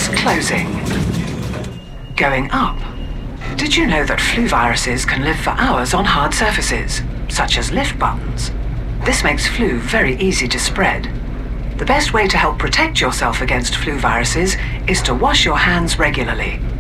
That's closing. Going up. Did you know that flu viruses can live for hours on hard surfaces, such as lift buttons? This makes flu very easy to spread. The best way to help protect yourself against flu viruses is to wash your hands regularly.